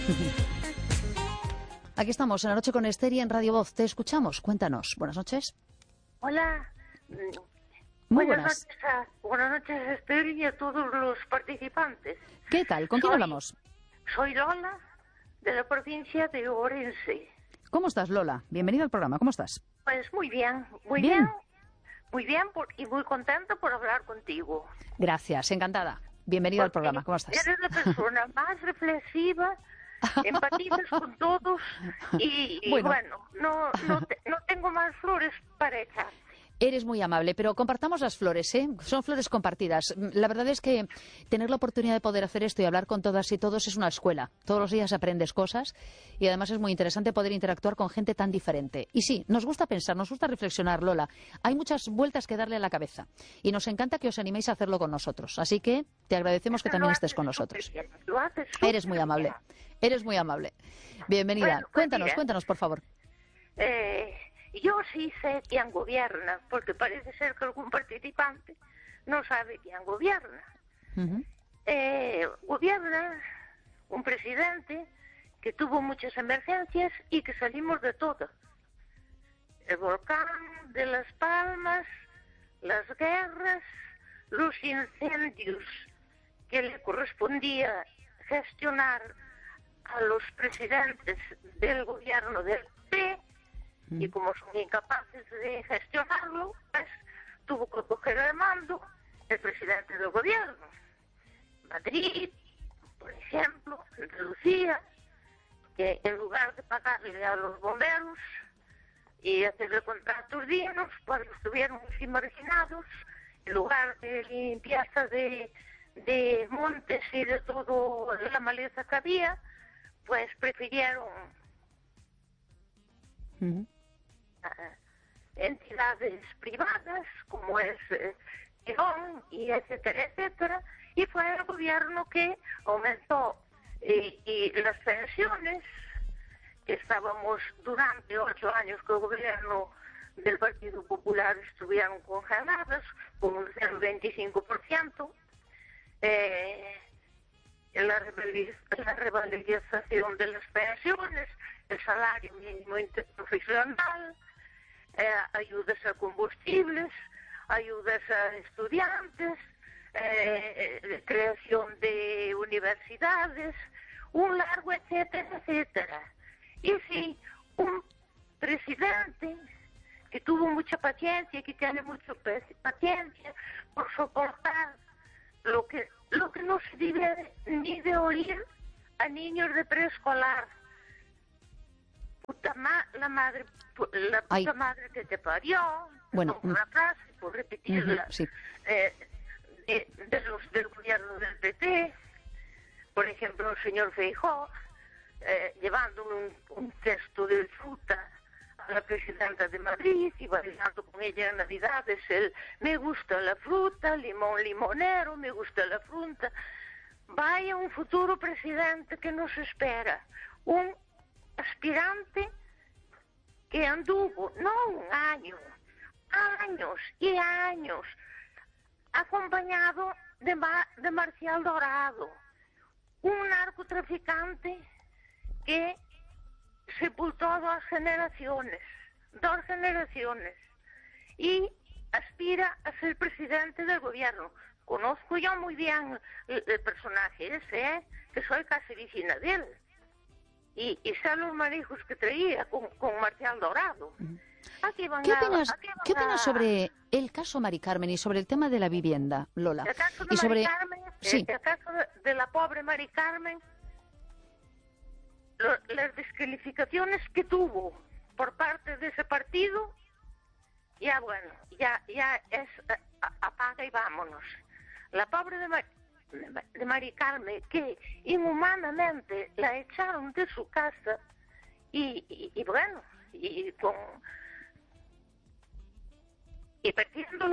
Aquí estamos, en La Noche con Esther y en Radio Voz. Te escuchamos. Cuéntanos. Buenas noches. Hola. Muy buenas. Buenas noches, Esther, y a todos los participantes. ¿Qué tal? ¿Con quién hablamos? Soy Lola, de la provincia de Orense. ¿Cómo estás, Lola? Bienvenida al programa. ¿Cómo estás? Pues muy bien, y muy contenta por hablar contigo. Gracias, encantada. Bienvenida al programa. ¿Cómo estás? Eres la persona más reflexiva, empatizas con todos y bueno, no tengo más flores para echar. Eres muy amable, pero compartamos las flores, ¿eh? Son flores compartidas. La verdad es que tener la oportunidad de poder hacer esto y hablar con todas y todos es una escuela. Todos los días aprendes cosas y además es muy interesante poder interactuar con gente tan diferente. Y sí, nos gusta pensar, nos gusta reflexionar, Lola. Hay muchas vueltas que darle a la cabeza y nos encanta que os animéis a hacerlo con nosotros. Así que te agradecemos que también estés con nosotros. Eres muy amable. Eres muy amable. Bienvenida. Bueno, Cuéntanos, por favor. Yo sí sé quién gobierna, porque parece ser que algún participante no sabe quién gobierna. Gobierna un presidente que tuvo muchas emergencias y que salimos de todo. El volcán de Las Palmas, las guerras, los incendios que le correspondía gestionar a los presidentes del gobierno del PP. Y como son incapaces de gestionarlo, pues tuvo que coger el mando el presidente del gobierno. Madrid, por ejemplo, Andalucía, que en lugar de pagarle a los bomberos y hacerle contratos dignos cuando estuvieron muy marginados, en lugar de limpieza de montes y de toda la maleza que había, pues prefirieron entidades privadas como es Girón y etcétera, y fue el gobierno que aumentó y las pensiones, que estábamos durante 8 años que el gobierno del Partido Popular estuvieron congeladas con un 0,25%, la revalorización de las pensiones, el salario mínimo interprofesional, ayudas a combustibles, ayudas a estudiantes, creación de universidades, un largo etcétera. Y sí, un presidente que tuvo mucha paciencia, que tiene mucha paciencia por soportar lo que no se debe ni de oír a niños de preescolar. La puta madre que te parió, bueno, una frase, por repetirla, sí. de los del gobierno del PP, por ejemplo, el señor Feijóo, llevando un cesto de fruta a la presidenta de Madrid y bailando con ella en Navidades, me gusta la fruta, limón limonero, me gusta la fruta. Vaya un futuro presidente que nos espera, un aspirante que anduvo, no un año, años y años, acompañado de Marcial Dorado, un narcotraficante que sepultó 2 generaciones, y aspira a ser presidente del gobierno. Conozco yo muy bien el personaje ese, que soy casi vecina de él. Y sé los manejos que traía con Marcial Dorado. ¿Qué opinas sobre el caso Mari Carmen y sobre el tema de la vivienda, Lola? El caso de y sobre... Mari Carmen, sí. El caso de la pobre Mari Carmen, las descalificaciones que tuvo por parte de ese partido, ya es apaga y vámonos. La pobre de Mari Carmen, que inhumanamente la echaron de su casa y perdiendo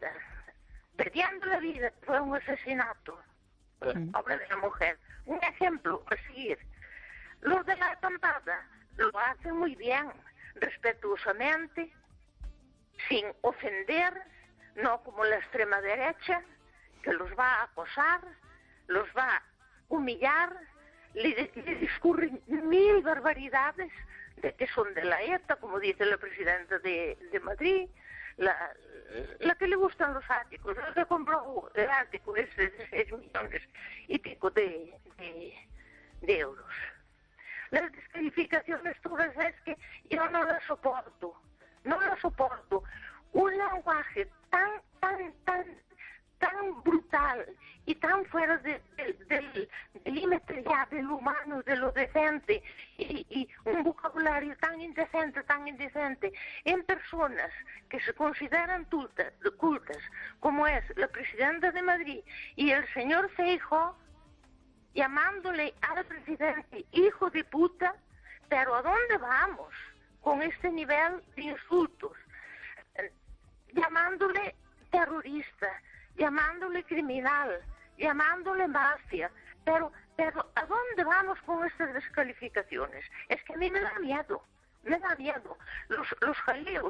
la vida, fue un asesinato, pobre de la mujer. Un ejemplo a seguir. Los de la acampada lo hacen muy bien, respetuosamente, sin ofender, no como la extrema derecha, que los va a acosar, los va a humillar, le discurren mil barbaridades de que son de la ETA, como dice la presidenta de Madrid, la que le gustan los áticos, la que compró el ático ese de 6 millones y pico de euros. Las descalificaciones todas es que yo no las soporto, un lenguaje tan brutal y tan fuera del límite ya del humano, de lo decente, y un vocabulario tan indecente, en personas que se consideran cultas, como es la presidenta de Madrid y el señor Feijóo, llamándole al presidente hijo de puta. Pero ¿a dónde vamos con este nivel de insultos? Llamándole terrorista, llamándole criminal, llamándole mafia, pero ¿a dónde vamos con estas descalificaciones? Es que a mí me da miedo, los jaleos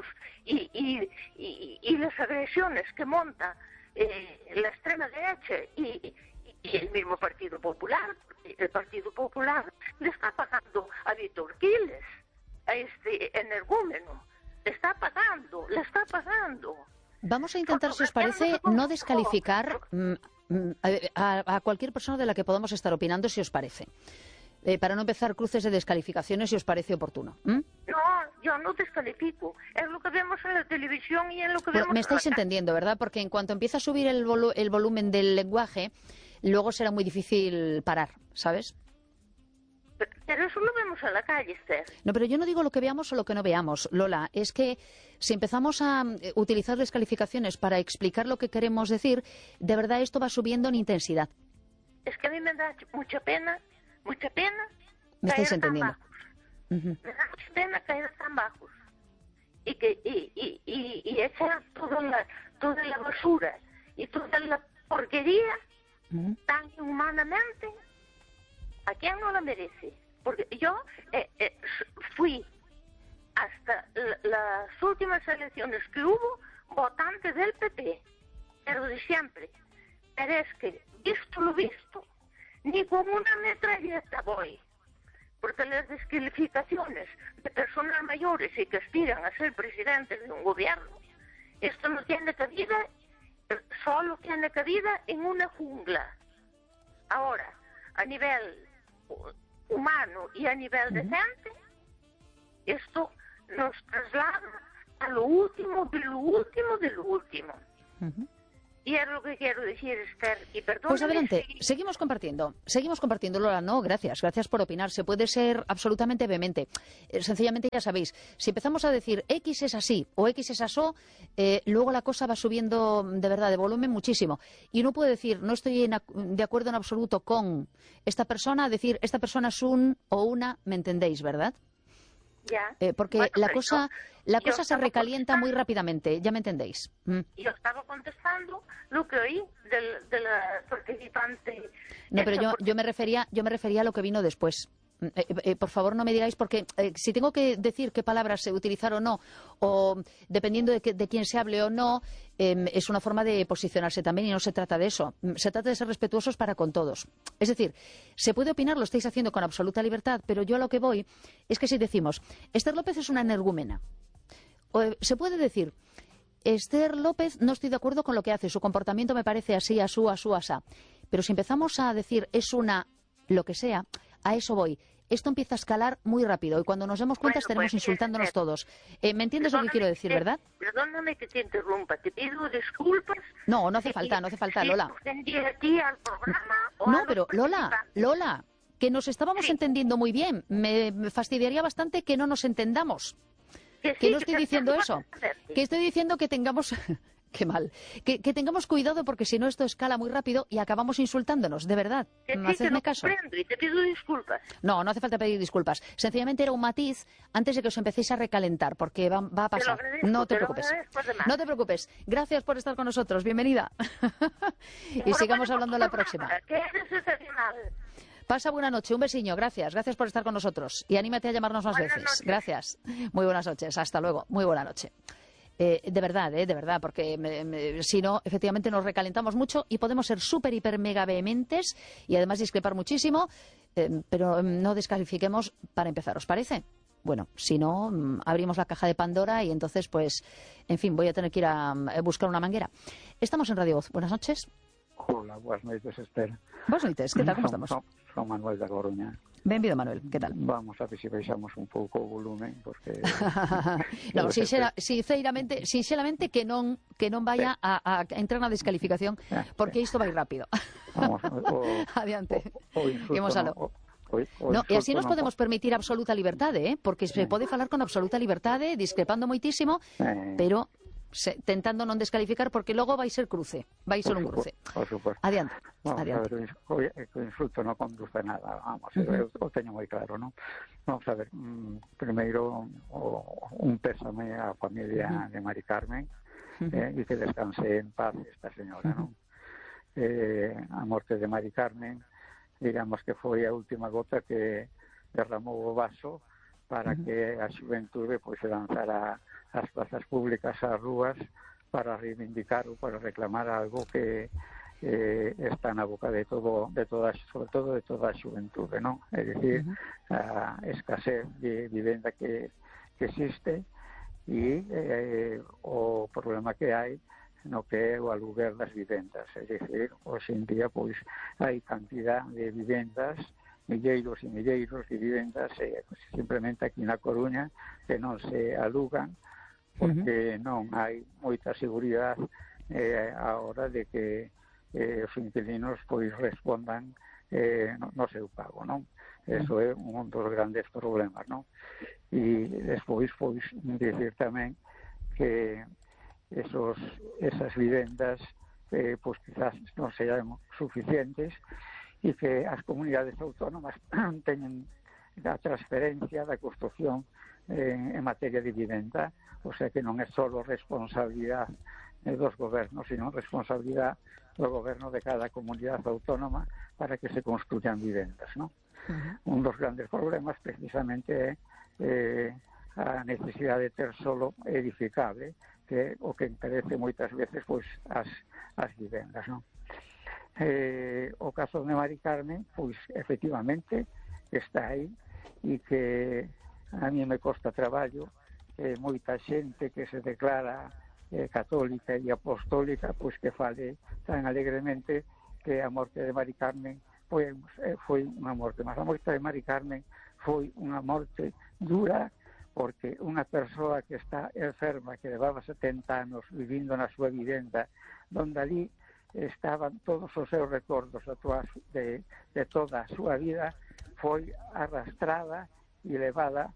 y las agresiones que monta la extrema derecha y el mismo Partido Popular, porque el Partido Popular le está pagando a Víctor Quiles, a este energúmeno, le está pagando. Vamos a intentar, si os parece, no descalificar a cualquier persona de la que podamos estar opinando, si os parece. Para no empezar cruces de descalificaciones, si os parece oportuno. No, yo no descalifico. Es lo que vemos en la televisión y en lo que vemos... Me estáis entendiendo, ¿verdad? Porque en cuanto empieza a subir el volumen del lenguaje, luego será muy difícil parar, ¿sabes? Pero eso lo vemos en la calle, Esther. No, pero yo no digo lo que veamos o lo que no veamos, Lola. Es que si empezamos a utilizar descalificaciones para explicar lo que queremos decir, de verdad esto va subiendo en intensidad. Es que a mí me da mucha pena. ¿Me estáis entendiendo? Me da mucha pena caer tan bajos. Y echar toda la basura y toda la porquería tan inhumanamente. ¿A quién no la merece? Porque yo fui hasta las últimas elecciones que hubo votante del PP, pero de siempre. Pero es que, visto lo visto, ni con una metralleta voy. Porque las descalificaciones de personas mayores y que aspiran a ser presidentes de un gobierno, esto no tiene cabida, solo tiene cabida en una jungla. Ahora, a nivel humano y a nivel decente, esto nos traslada a lo último de lo último. Y es lo que quiero decir, Esther, y perdóname. Pues adelante, seguimos compartiendo, Lola. No, gracias por opinar. Se puede ser absolutamente vehemente. Sencillamente, ya sabéis, si empezamos a decir X es así o X es asó, luego la cosa va subiendo de verdad de volumen muchísimo. Y uno puede decir, no estoy de acuerdo en absoluto con esta persona, decir, esta persona es un o una, ¿me entendéis, verdad? Ya. Porque bueno, la cosa se recalienta muy rápidamente, ¿ya me entendéis? Yo estaba contestando lo que oí de la participante. No, pero yo me refería a lo que vino después. Por favor, no me digáis, porque si tengo que decir qué palabras utilizar o no, o dependiendo de quién se hable o no, es una forma de posicionarse también y no se trata de eso. Se trata de ser respetuosos para con todos. Es decir, se puede opinar, lo estáis haciendo con absoluta libertad, pero yo a lo que voy es que si decimos, Esther López es una energúmena, se puede decir, Esther López no estoy de acuerdo con lo que hace, su comportamiento me parece así, asú, asá. Pero si empezamos a decir es una lo que sea, a eso voy. Esto empieza a escalar muy rápido y cuando nos demos cuenta estaremos insultándonos todos. ¿Me entiendes lo que quiero decir, verdad? Perdóname que te interrumpa, te pido disculpas. No hace falta, Lola. No, pero Lola, que nos estábamos entendiendo muy bien. Me fastidiaría bastante que no nos entendamos. Que no estoy diciendo eso. Que estoy diciendo que tengamos... Qué mal. Que tengamos cuidado porque si no esto escala muy rápido y acabamos insultándonos, de verdad. Hacedme caso. Y te pido disculpas. No hace falta pedir disculpas. Sencillamente era un matiz antes de que os empecéis a recalentar porque va a pasar. No te preocupes. No te preocupes. Gracias por estar con nosotros. Bienvenida. Y sigamos hablando la próxima. Pasa buena noche, un besiño, gracias por estar con nosotros y anímate a llamarnos más veces. Gracias. Muy buenas noches, hasta luego. Muy buena noche. De verdad, porque si no, efectivamente nos recalentamos mucho y podemos ser súper, hiper, mega vehementes y además discrepar muchísimo. pero no descalifiquemos para empezar, ¿os parece? Bueno, si no, abrimos la caja de Pandora y entonces, pues, en fin, voy a tener que ir a buscar una manguera. Estamos en Radio Voz. Buenas noches. Hola, buenas noites, Esther. Buenas noites, ¿qué tal? Como estamos? Son Manuel da Coruña. Benvido, Manuel, que tal? Vamos a ver se baixamos un pouco o volumen, porque... No, sinceramente que non vaya a entrar na descalificación, porque isto vai rápido. Vamos, Adiante. Imos aló. No, e así nos podemos permitir absoluta liberdade, porque se pode falar con absoluta liberdade, discrepando moitísimo, pero tentando non descalificar, porque logo vai ser cruce, vai ser un cruce. Por supuesto. Adiante. Vamos a ver, o insulto non conduce a nada, vamos, eu teño moi claro, non? Vamos a ver, primeiro un pésame á familia de Mari Carmen, e que descanse en paz esta señora, non? A morte de Mari Carmen, digamos que foi a última gota que derramou o vaso para que a xuventude pois se lanzara ás plazas públicas, ás rúas, para reivindicar ou para reclamar algo que está na boca de toda, sobre todo de toda a xuventude, non? É dicir, a escasez de vivenda que existe e o problema que hai no que é o aluguer das vivendas. É dicir, hoxe en día pois hai cantidad de vivendas, milleiros e milleiros de vivendas simplemente aquí na Coruña que non se alugan porque non hai moita seguridade á hora de que os inquilinos pois respondan no seu pago, non? Eso é un dos grandes problemas, non? E despois pois dicir tamén que esas vivendas pois quizás non sean suficientes e que as comunidades autónomas teñen a transferencia da construcción en materia de vivenda, o sea que non é só responsabilidade dos gobernos, sino responsabilidade do goberno de cada comunidade autónoma para que se construyan vivendas, non? Un dos grandes problemas precisamente é a necesidade de ter solo edificable, que o que encarece moitas veces pois as vivendas, non? O caso de Mari Carmen, pois efectivamente está aí e que a mí me costa traballo moita xente que se declara católica e apostólica pois que fale tan alegremente que a morte de Mari Carmen foi unha morte, mas a morte de Mari Carmen foi unha morte dura, porque unha persoa que está enferma, que levaba 70 anos vivindo na súa vivenda, donde ali estaban todos os seus recordos de toda a súa vida, foi arrastrada e levada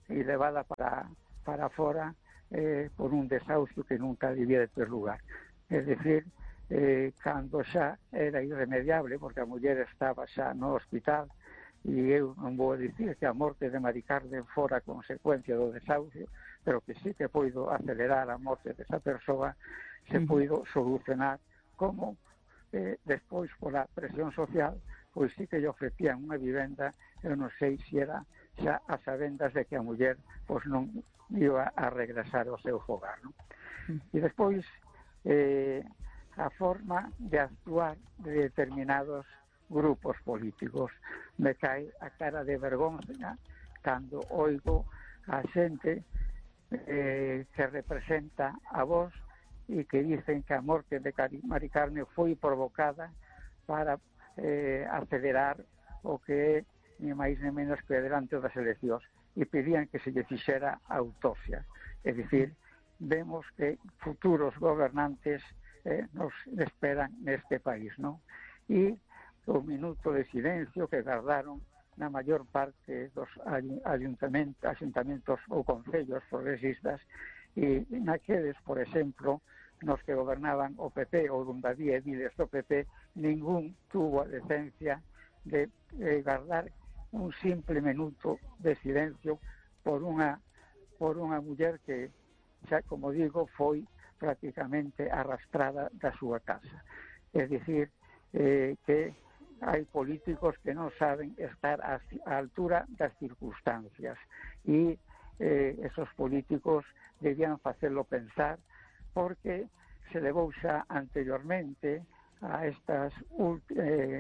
para fora por un desahucio que nunca debía de ter lugar. É dicir, cando xa era irremediable, porque a muller estaba xa no hospital, e eu non vou dicir que a morte de Mari Carmen fora consecuencia do desahucio, pero que sí que poido acelerar a morte desa persoa, se poido solucionar como despois pola presión social, pois sí que lle ofrecían unha vivenda, eu non sei se era xa a sabendas de que a muller pois non iba a regresar ao seu fogar, non? E despois a forma de actuar de determinados grupos políticos. Me cae a cara de vergonza cando oigo a xente que representa a Voz e que dicen que a morte de Mari Carmen foi provocada para acelerar o que é ni máis ni menos que adelante das eleccións, e pedían que se lle fixera autopsia. É dicir, vemos que futuros gobernantes nos esperan neste país, non? E o minuto de silencio que guardaron na maior parte dos ayuntamentos ou concellos progresistas, e naqueles, por exemplo, nos que gobernaban o PP ou donde había ediles do PP, ningún tuvo a decencia de guardar un simple minuto de silencio por unha muller que, xa como digo, foi prácticamente arrastrada da súa casa. É dicir, que hai políticos que non saben estar á altura das circunstancias, e esos políticos debían facelo pensar, porque se levou xa anteriormente a estas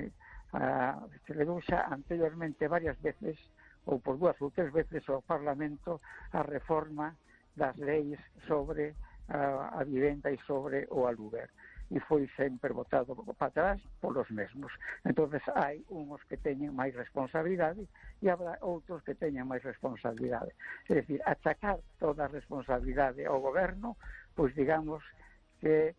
se levou xa anteriormente varias veces, ou por 2 ou 3 veces ao Parlamento, a reforma das leis sobre a vivenda e sobre o aluguer, e foi sempre votado para atrás polos mesmos. Entonces hai uns que teñen máis responsabilidade e habrá outros que teñen máis responsabilidade. É dicir, achacar toda a responsabilidade ao goberno, pois digamos que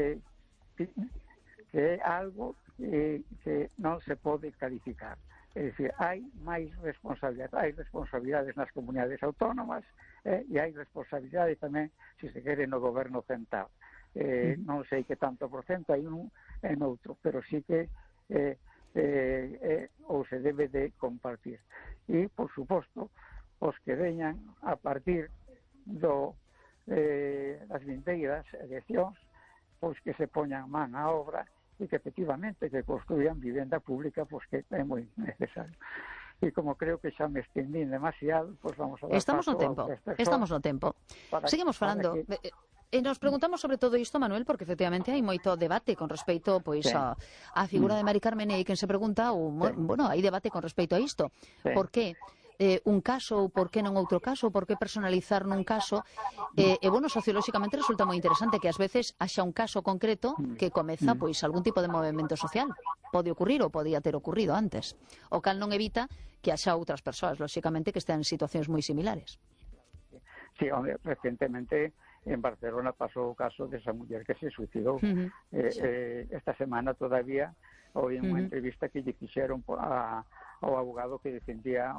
é algo que non se pode calificar. É dicir, hai máis responsabilidades. Hai responsabilidades nas comunidades autónomas e hai responsabilidade tamén, se se quere, no goberno central. Non sei que tanto por cento hai un e noutro, pero sí que ou se debe de compartir. E, por suposto, os que veñan a partir das vindeiras eleccións, pois que se poñan man á obra e que efectivamente que construyan vivenda pública, pois que é moi necesario. E como creo que xa me estendín demasiado, pois vamos a dar Estamos no tempo. Seguimos falando. E nos preguntamos sobre todo isto, Manuel, porque efectivamente hai moito debate con respecto pois a figura de Mari Carmen, e quen se pregunta, bueno, hai debate con respecto a isto. Por que un caso ou por que non outro caso, por que personalizar nun caso, e bueno, sociolóxicamente resulta moi interesante que ás veces haxa un caso concreto que comeza pois algún tipo de movimento social. Pode ocurrir ou podía ter ocurrido antes, o cal non evita que haxa outras persoas, lóxicamente, que estean en situacións moi similares. Sí, hombre, recientemente en Barcelona pasou o caso desa muller que se suicidou. Esta semana todavía oí unha entrevista que lle fixeron ao abogado que defendía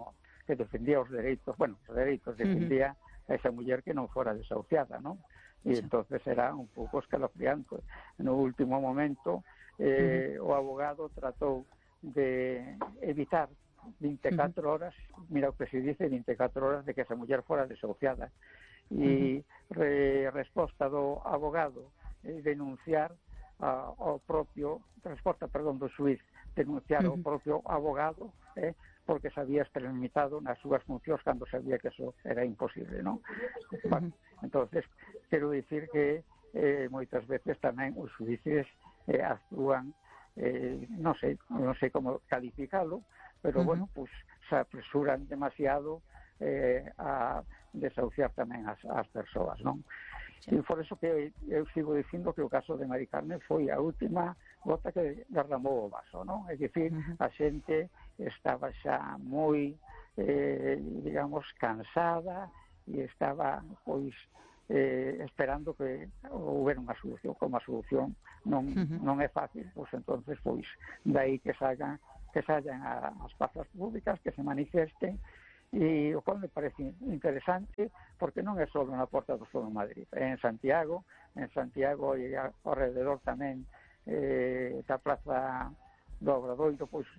os dereitos, defendía a esa muller que non fora desahuciada, non? E entonces era un pouco escalofriante. No último momento o abogado tratou de evitar 24 horas, mira o que se dice, 24 horas de que esa muller fora desahuciada. E resposta do abogado denunciar ao propio, do xuiz, denunciar ao propio abogado, porque se había extralimitado nas súas funcións cando sabía que eso era imposible, non? Entonces, quero dicir que moitas veces tamén os xuíces actúan, non sei como calificalo, pero bueno, pues se apresuran demasiado a desahuciar tamén as persoas, non? E por eso que eu sigo dicindo que o caso de Mari Carmen foi a última gota que derramou o vaso, non? É dicir, a xente estaba xa moi, digamos, cansada e estaba, pois, esperando que houbera unha solución. Como a solución non é fácil, pois entonces, pois, dai que salgan as plazas públicas, que se manifesten, e o cual me parece interesante porque non é só na Porta do Sol de Madrid, é en Santiago e ao rededor tamén da Plaza do Obradoiro, pois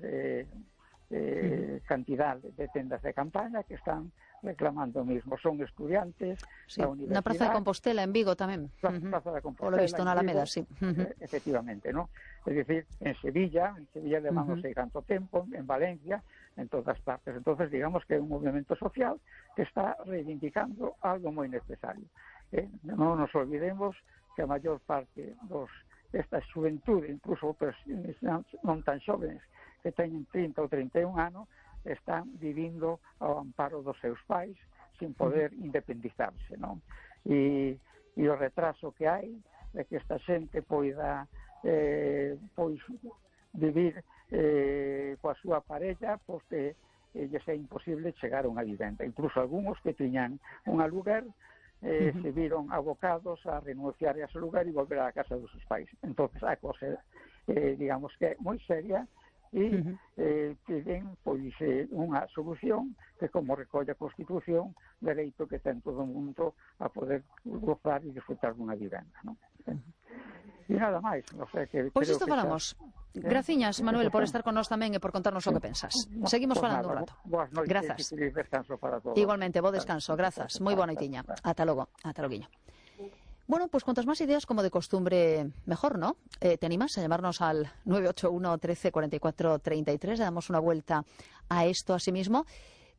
cantidad de tendas de campaña que están reclamando o mismo. Son estudiantes da universidade. Na Praza de Compostela, en Vigo tamén. Praza de Compostela, polo visto na Alameda, sí. Efectivamente, ¿no? Es decir, en Sevilla levamos sei canto tempo, en Valencia, en todas partes. Entonces, digamos que é un movimento social que está reivindicando algo moi necesario. Non nos olvidemos que a maior parte desta xuventude, incluso non tan xóvenes, que teñen 30 ou 31 anos, están vivindo ao amparo dos seus pais sin poder independizarse, non? E o retraso que hai de que esta xente poida pois vivir coa súa parella, porque lles é imposible chegar a unha vivenda. Incluso algúns que tiñan un aluguer se viron abocados a renunciar a ese lugar e volver á casa dos seus pais. Entonces a cosa, digamos que é moi seria, e piden pois unha solución que, como recolle a Constitución, dereito que ten todo o mundo a poder gozar e disfrutar dunha vivenda, non? E nada máis, non sei que... Pois isto falamos. Graciñas, Manuel, por estar con nós tamén e por contarnos o que pensas. Seguimos falando un rato. Boas noites. Grazas. E feliz descanso para todos. Igualmente, bo descanso. Grazas. Moi boa noitiña. Ata logo. Ata loguiño. Bueno, pues cuantas más ideas, como de costumbre, mejor, ¿no? ¿Te animas a llamarnos al 981 13 44 33? Le damos una vuelta a esto asimismo.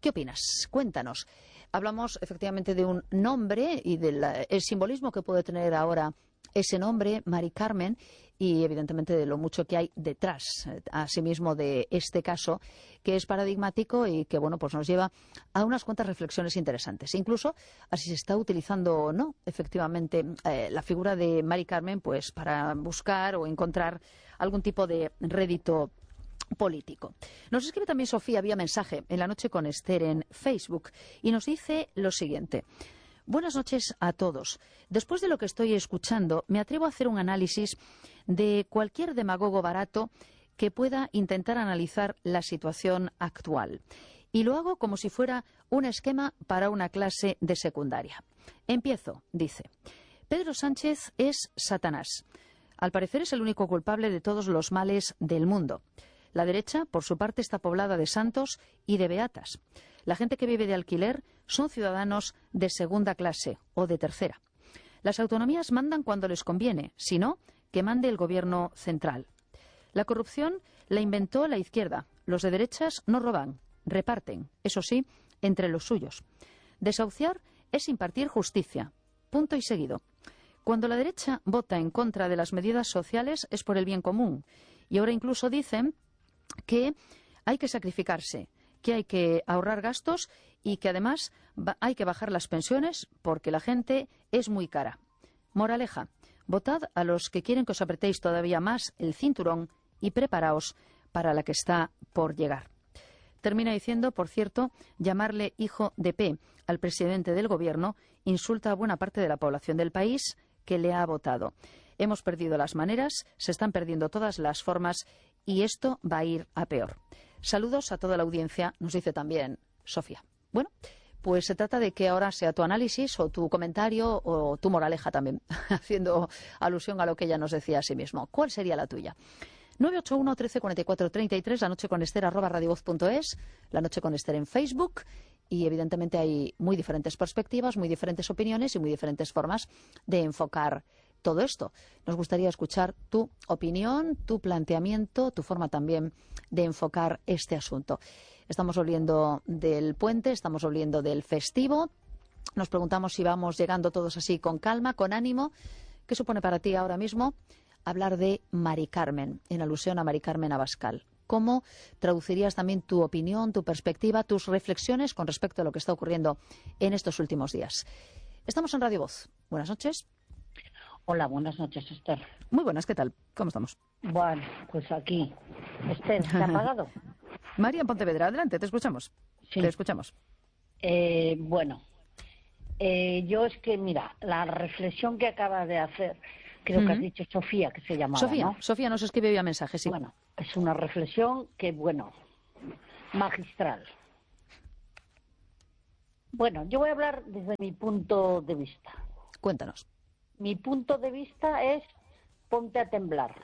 ¿Qué opinas? Cuéntanos. Hablamos efectivamente de un nombre y del simbolismo que puede tener ahora ese nombre, Mari Carmen, y evidentemente de lo mucho que hay detrás, asimismo, de este caso, que es paradigmático y que, bueno, pues nos lleva a unas cuantas reflexiones interesantes. Incluso a si se está utilizando o no, efectivamente, la figura de Mari Carmen, pues para buscar o encontrar algún tipo de rédito político. Nos escribe también Sofía vía mensaje en La Noche con Esther en Facebook y nos dice lo siguiente. Buenas noches a todos. Después de lo que estoy escuchando, me atrevo a hacer un análisis de cualquier demagogo barato que pueda intentar analizar la situación actual. Y lo hago como si fuera un esquema para una clase de secundaria. Empiezo, dice. Pedro Sánchez es Satanás. Al parecer es el único culpable de todos los males del mundo. La derecha, por su parte, está poblada de santos y de beatas. La gente que vive de alquiler son ciudadanos de segunda clase o de tercera. Las autonomías mandan cuando les conviene, si no, que mande el gobierno central. La corrupción la inventó la izquierda. Los de derechas no roban, reparten, eso sí, entre los suyos. Desahuciar es impartir justicia. Punto y seguido. Cuando la derecha vota en contra de las medidas sociales es por el bien común. Y ahora incluso dicen que hay que sacrificarse, que hay que ahorrar gastos y que además hay que bajar las pensiones porque la gente es muy cara. Moraleja, votad a los que quieren que os apretéis todavía más el cinturón y preparaos para la que está por llegar. Termina diciendo, por cierto, llamarle hijo de P al presidente del gobierno insulta a buena parte de la población del país que le ha votado. Hemos perdido las maneras, se están perdiendo todas las formas y esto va a ir a peor. Saludos a toda la audiencia, nos dice también Sofía. Bueno, pues se trata de que ahora sea tu análisis o tu comentario o tu moraleja también, haciendo alusión a lo que ella nos decía a sí mismo. ¿Cuál sería la tuya? 981 13 44 33, La Noche con Esther @radiovoz.es, La Noche con Esther en Facebook. Y evidentemente hay muy diferentes perspectivas, muy diferentes opiniones y muy diferentes formas de enfocar todo esto. Nos gustaría escuchar tu opinión, tu planteamiento, tu forma también de enfocar este asunto. Estamos volviendo del puente, estamos volviendo del festivo. Nos preguntamos si vamos llegando todos así con calma, con ánimo. ¿Qué supone para ti ahora mismo hablar de Mari Carmen, en alusión a Mari Carmen Abascal? ¿Cómo traducirías también tu opinión, tu perspectiva, tus reflexiones con respecto a lo que está ocurriendo en estos últimos días? Estamos en Radio Voz. Buenas noches. Hola, buenas noches, Esther. Muy buenas, ¿qué tal? ¿Cómo estamos? Bueno, pues aquí. Esther, ¿te ha apagado? María en Pontevedra, adelante, te escuchamos. Sí. Te escuchamos. Yo es que, mira, la reflexión que acaba de hacer, creo que has dicho Sofía, que se llamaba, Sofía, ¿no? Sofía nos escribe vía mensaje, sí. Bueno, es una reflexión que, bueno, magistral. Bueno, yo voy a hablar desde mi punto de vista. Cuéntanos. Mi punto de vista es ponte a temblar.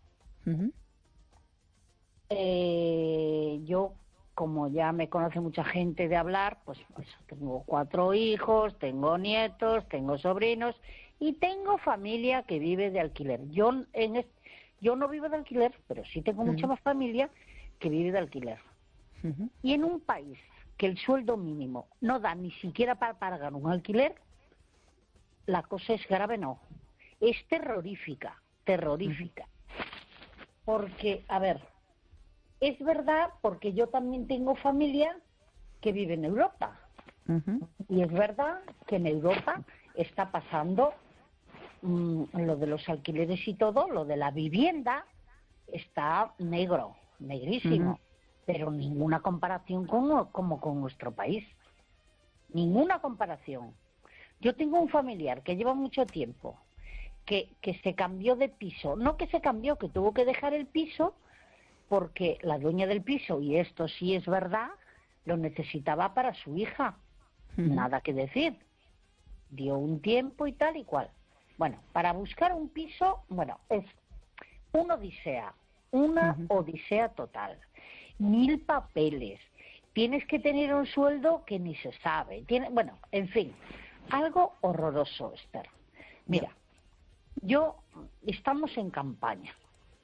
Yo, como ya me conoce mucha gente de hablar, pues tengo 4 hijos, tengo nietos, tengo sobrinos y tengo familia que vive de alquiler. Yo no vivo de alquiler, pero sí tengo mucha más familia que vive de alquiler. Y en un país que el sueldo mínimo no da ni siquiera para pagar un alquiler, la cosa es grave, no. Es terrorífica, terrorífica. Porque, a ver, es verdad, porque yo también tengo familia que vive en Europa. Y es verdad que en Europa está pasando lo de los alquileres y todo, lo de la vivienda está negro, negrísimo. Pero ninguna comparación como con nuestro país. Ninguna comparación. Yo tengo un familiar que lleva mucho tiempo, que se cambió de piso. No que se cambió, que tuvo que dejar el piso porque la dueña del piso, y esto sí es verdad, lo necesitaba para su hija. Nada que decir. Dio un tiempo y tal y cual. Bueno, para buscar un piso, bueno, es una odisea total. 1000 papeles. Tienes que tener un sueldo que ni se sabe. Bueno, en fin, algo horroroso, Esther. Mira, estamos en campaña.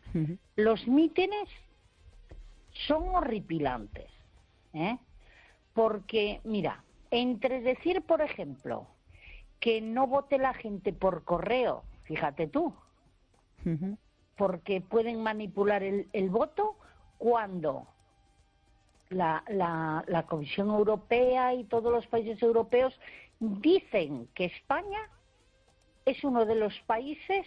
Los mítines son horripilantes, Porque, mira, entre decir, por ejemplo, que no vote la gente por correo, fíjate tú, porque pueden manipular el voto cuando la Comisión Europea y todos los países europeos dicen que España es uno de los países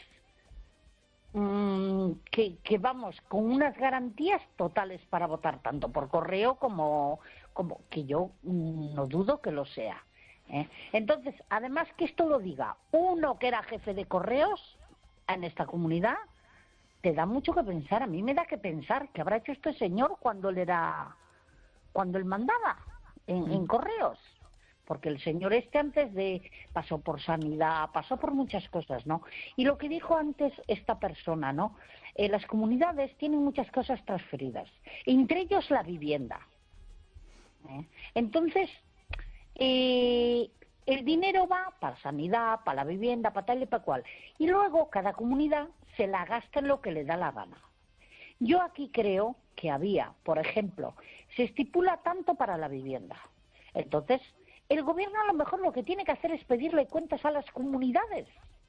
que vamos con unas garantías totales para votar tanto por correo como que yo no dudo que lo sea. Entonces, además que esto lo diga uno que era jefe de correos en esta comunidad, te da mucho que pensar. A mí me da que pensar qué habrá hecho este señor cuando él mandaba en correos, porque el señor antes pasó por sanidad, pasó por muchas cosas, ¿no? Y lo que dijo antes esta persona, ¿no? Las comunidades tienen muchas cosas transferidas, entre ellos la vivienda. Entonces, el dinero va para sanidad, para la vivienda, para tal y para cual. Y luego cada comunidad se la gasta en lo que le da la gana. Yo aquí creo que había, por ejemplo, se estipula tanto para la vivienda. Entonces, el gobierno a lo mejor lo que tiene que hacer es pedirle cuentas a las comunidades.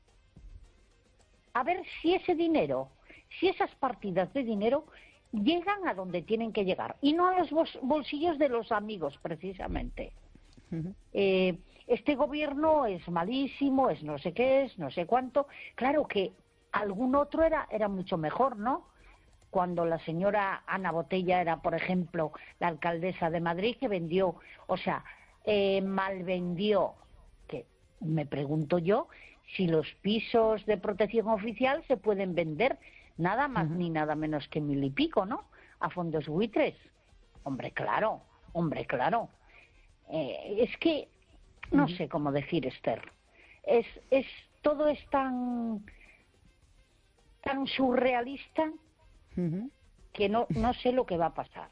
A ver si ese dinero, si esas partidas de dinero llegan a donde tienen que llegar y no a los bolsillos de los amigos, precisamente. Este gobierno es malísimo, es no sé qué, es no sé cuánto. Claro que algún otro era mucho mejor, ¿no? Cuando la señora Ana Botella era, por ejemplo, la alcaldesa de Madrid, que vendió, o sea, malvendió, que me pregunto yo si los pisos de protección oficial se pueden vender nada más ni nada menos que 1.000 y pico, ¿no? A fondos buitres. Hombre, claro. Es que no sé cómo decir, Esther. Todo es tan surrealista que no sé lo que va a pasar.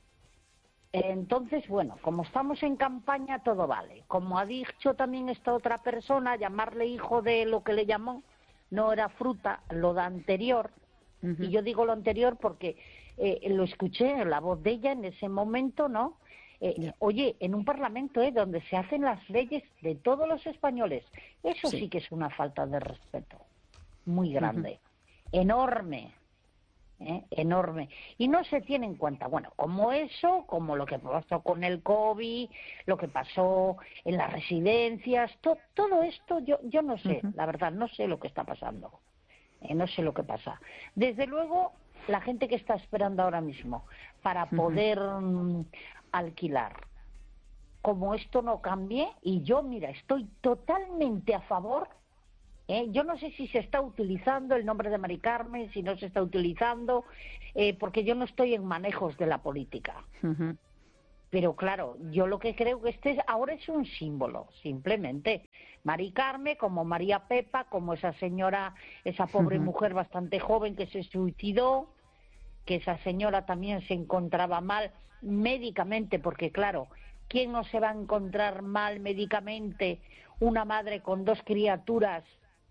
Entonces, bueno, como estamos en campaña, todo vale. Como ha dicho también esta otra persona, llamarle hijo de lo que le llamó, no era fruta, lo da anterior. Y yo digo lo anterior porque lo escuché en la voz de ella en ese momento, ¿no? Oye, en un parlamento donde se hacen las leyes de todos los españoles, eso sí que es una falta de respeto muy grande, enorme. Enorme, y no se tiene en cuenta, bueno, como eso, como lo que pasó con el COVID, lo que pasó en las residencias, todo esto yo no sé, la verdad, no sé lo que está pasando, no sé lo que pasa. Desde luego, la gente que está esperando ahora mismo para poder alquilar, como esto no cambie, y yo, mira, estoy totalmente a favor. Yo no sé si se está utilizando el nombre de Mari Carmen, si no se está utilizando, porque yo no estoy en manejos de la política. Pero claro, yo lo que creo que ahora es un símbolo, simplemente. Mari Carmen, como María Pepa, como esa señora, esa pobre mujer bastante joven que se suicidó, que esa señora también se encontraba mal médicamente, porque claro, ¿quién no se va a encontrar mal médicamente? Una madre con 2 criaturas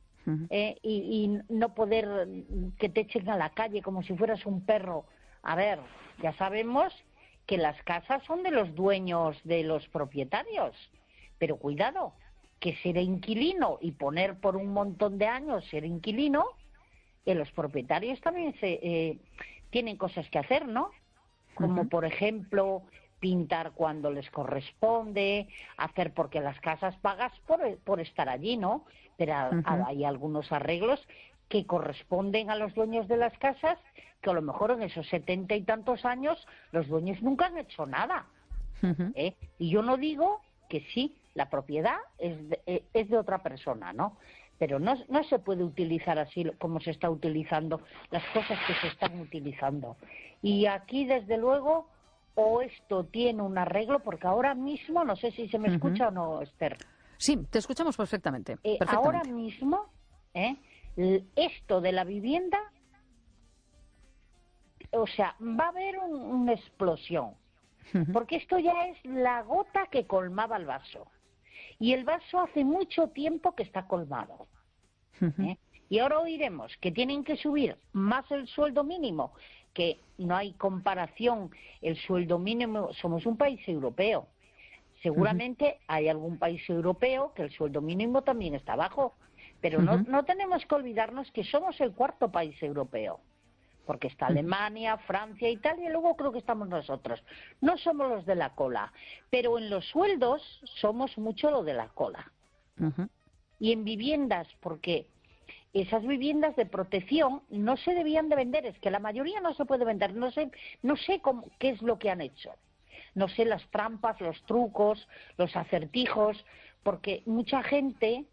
y no poder que te echen a la calle como si fueras un perro. A ver, ya sabemos que las casas son de los dueños, de los propietarios, pero cuidado, que ser inquilino y poner por un montón de años ser inquilino, los propietarios también tienen cosas que hacer, ¿no? Como por ejemplo pintar cuando les corresponde, hacer, porque las casas pagas por estar allí, ¿no? Pero hay algunos arreglos que corresponden a los dueños de las casas, que a lo mejor en esos 70 y tantos años los dueños nunca han hecho nada. Y yo no digo que sí, la propiedad es de otra persona, ¿no? Pero no se puede utilizar así como se está utilizando las cosas que se están utilizando. Y aquí, desde luego, o esto tiene un arreglo, porque ahora mismo, no sé si se me escucha o no, Esther. Sí, te escuchamos perfectamente. Ahora mismo, esto de la vivienda, o sea, va a haber una explosión, porque esto ya es la gota que colmaba el vaso. Y el vaso hace mucho tiempo que está colmado. Y ahora oiremos que tienen que subir más el sueldo mínimo, que no hay comparación. El sueldo mínimo, somos un país europeo, Seguramente hay algún país europeo que el sueldo mínimo también está bajo, pero no tenemos que olvidarnos que somos el cuarto país europeo, porque está Alemania, Francia, Italia, y luego creo que estamos nosotros. No somos los de la cola, pero en los sueldos somos mucho lo de la cola. Y en viviendas, porque esas viviendas de protección no se debían de vender, es que la mayoría no se puede vender, no sé qué es lo que han hecho. No sé las trampas, los trucos, los acertijos, porque mucha gente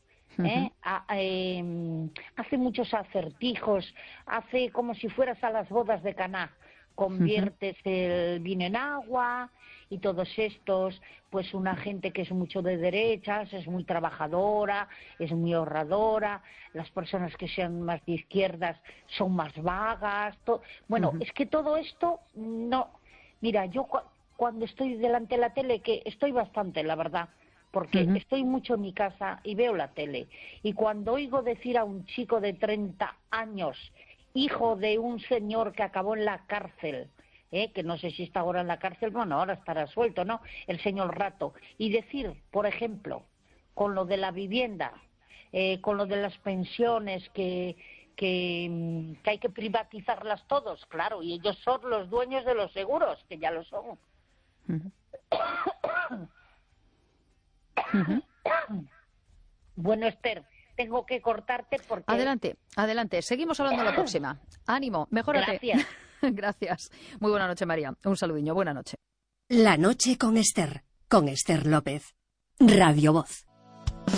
hace muchos acertijos, hace como si fueras a las bodas de Caná, conviertes el vino en agua y todos estos, pues una gente que es mucho de derechas, es muy trabajadora, es muy ahorradora, las personas que sean más de izquierdas son más vagas, bueno, es que todo esto no, mira, yo cuando estoy delante de la tele, que estoy bastante, la verdad, porque estoy mucho en mi casa y veo la tele, y cuando oigo decir a un chico de 30 años, hijo de un señor que acabó en la cárcel, que no sé si está ahora en la cárcel, bueno, ahora estará suelto, ¿no?, el señor Rato, y decir, por ejemplo, con lo de la vivienda, con lo de las pensiones, que hay que privatizarlas todos, claro, y ellos son los dueños de los seguros, que ya lo son. Bueno, Esther, tengo que cortarte porque... Adelante. Seguimos hablando la próxima. Ánimo, mejórate. Gracias. Gracias. Muy buena noche, María. Un saludiño. Buena noche. La noche con Esther López. Radio Voz.